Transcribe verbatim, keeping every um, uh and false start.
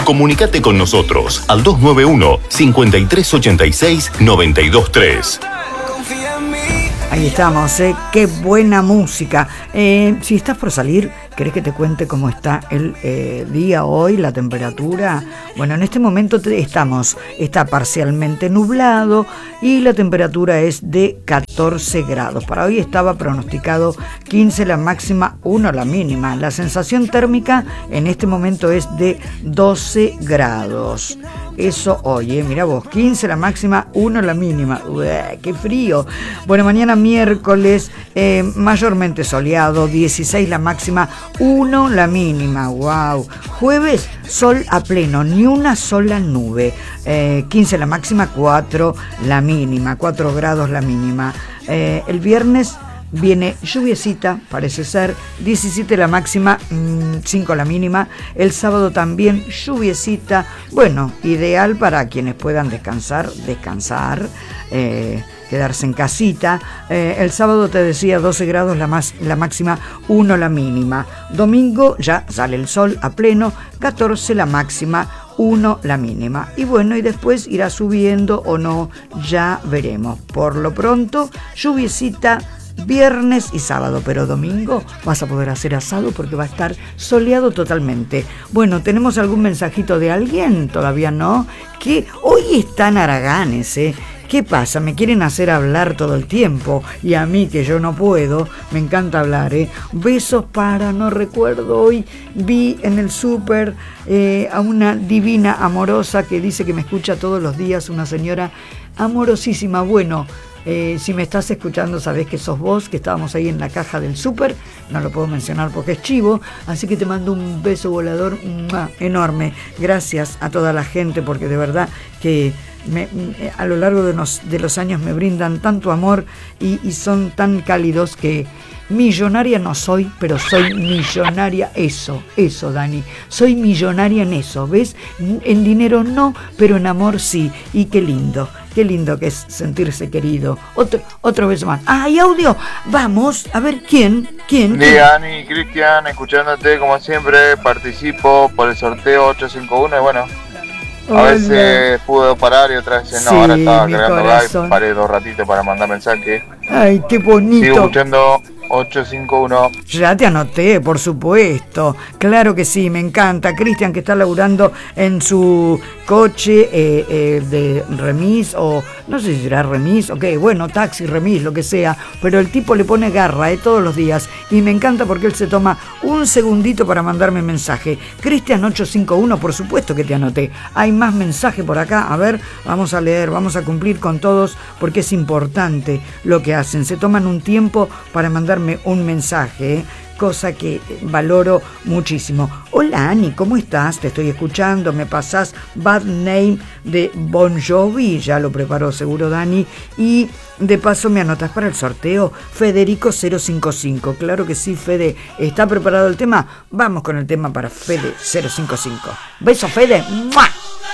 Comunicate con nosotros al dos nueve uno, cinco tres ocho seis, nueve dos tres. Ahí estamos, ¿eh? Qué buena música. Eh, si estás por salir, ¿querés que te cuente cómo está el eh, día hoy, la temperatura? Bueno, en este momento te, estamos, está parcialmente nublado y la temperatura es de catorce grados. Para hoy estaba pronosticado quince la máxima, uno la mínima. La sensación térmica en este momento es de doce grados. Eso hoy, ¿eh? Mirá vos, quince la máxima, uno la mínima. Ué, ¡qué frío! Bueno, mañana miércoles, eh, mayormente soleado, dieciséis la máxima, uno la mínima. ¡Wow! Jueves, sol a pleno, ni una sola nube. Eh, quince la máxima, cuatro la mínima, cuatro grados la mínima. Eh, el viernes viene lluviecita, parece ser, diecisiete la máxima, cinco la mínima. El sábado también lluviecita, bueno, ideal para quienes puedan descansar, descansar, eh, quedarse en casita. Eh, el sábado te decía doce grados la, más, la máxima, uno la mínima. Domingo ya sale el sol a pleno, catorce la máxima, uno la mínima. Y bueno, y después irá subiendo o no, ya veremos. Por lo pronto, lluviecita viernes y sábado, pero domingo vas a poder hacer asado porque va a estar soleado totalmente. Bueno, ¿tenemos algún mensajito de alguien? Todavía no. Que hoy están haraganes, ¿eh? ¿Qué pasa? Me quieren hacer hablar todo el tiempo y a mí que yo no puedo, me encanta hablar, ¿eh? Besos para, no recuerdo, hoy vi en el súper eh, a una divina amorosa que dice que me escucha todos los días, una señora amorosísima. Bueno, Eh, si me estás escuchando, sabés que sos vos, que estábamos ahí en la caja del súper, no lo puedo mencionar porque es chivo, así que te mando un beso volador ¡mua! Enorme. Gracias a toda la gente, porque de verdad que me, a lo largo de los, de los años me brindan tanto amor y, y son tan cálidos que millonaria no soy, pero soy millonaria, eso, eso Dani, soy millonaria en eso, ¿ves? En dinero no, pero en amor sí, y qué lindo. Qué lindo que es sentirse querido. Otro, otro beso más. ¡Ah, hay audio! Vamos, a ver, ¿quién? ¿Quién? Sí, Ani, Cristian, escuchándote como siempre, participo por el sorteo ocho cinco uno y bueno, Hola. A veces puedo parar y otras veces no. Sí, Ahora estaba mi cargando corazón. live, paré dos ratitos para mandar mensaje. ¡Ay, qué bonito! Sigo escuchando ocho cinco uno. Ya te anoté, por supuesto. Claro que sí, me encanta. Cristian, que está laburando en su coche eh, eh, de remis, o no sé si será remis, ok, bueno, taxi, remis, lo que sea, pero el tipo le pone garra eh, todos los días y me encanta porque él se toma un segundito para mandarme mensaje. Cristian ocho cinco uno, por supuesto que te anoté. Hay más mensaje por acá, a ver, vamos a leer, vamos a cumplir con todos porque es importante lo que hacen. Se toman un tiempo para mandar un mensaje, ¿eh? Cosa que valoro muchísimo. Hola Ani, ¿cómo estás? Te estoy escuchando, me pasás Bad Name de Bon Jovi, ya lo preparó seguro Dani, y de paso me anotas para el sorteo Federico cero cinco cinco. Claro que sí, Fede, ¿está preparado el tema? Vamos con el tema para Fede cero cinco cinco. Beso, Fede. ¡Mua!